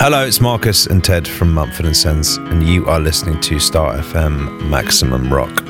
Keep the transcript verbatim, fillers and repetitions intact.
Hello, it's Marcus and Ted from Mumford and Sons, and you are listening to Star F M Maximum Rock.